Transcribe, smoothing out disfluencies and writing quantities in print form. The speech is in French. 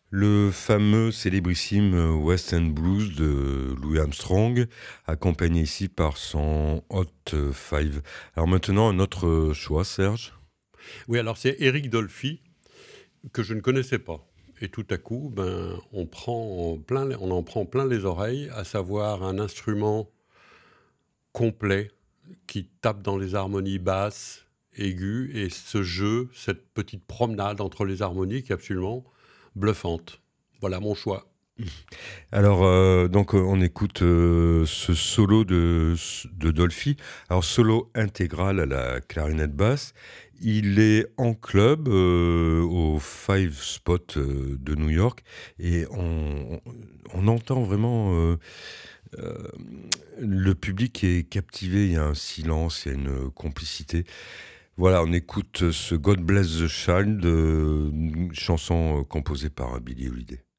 Le fameux célébrissime West End Blues de Louis Armstrong, accompagné ici par son Hot Five. Alors maintenant, un autre choix, Serge. Oui, alors c'est Eric Dolphy, que je ne connaissais pas. Et tout à coup, on en prend plein les oreilles, à savoir un instrument complet qui tape dans les harmonies basses, aiguës, et ce jeu, cette petite promenade entre les harmonies qui est absolument bluffante. Voilà mon choix. Alors, on écoute ce solo de Dolphy. Alors, solo intégral à la clarinette basse. Il est en club au Five Spot de New York et on entend vraiment euh, le public est captivé. Il y a un silence, il y a une complicité. Voilà, on écoute ce God Bless the Child, une chanson composée par Billy Holiday.